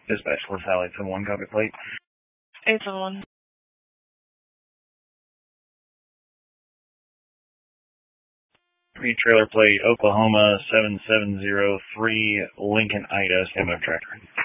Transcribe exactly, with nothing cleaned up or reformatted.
Dispatch four Sally seven one, copy plate. eight seven one. Pre-trailer plate, Oklahoma seven seven zero three, Lincoln Ida, stand by tractor.